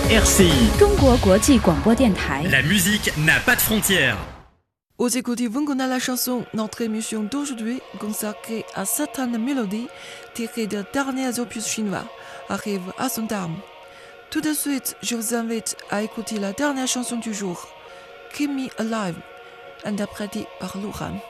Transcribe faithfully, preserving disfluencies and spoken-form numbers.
R C I 中国国际广播电台。 La musique n'a pas de frontières. Aux écoutez Vungona la chanson, notre émission d'aujourd'hui, consacrée à certaines mélodies tirées des derniers opus chinois, arrive à son terme. Tout de suite, je vous invite à écouter la dernière chanson du jour, Keep Me Alive, interprétée par Luhan.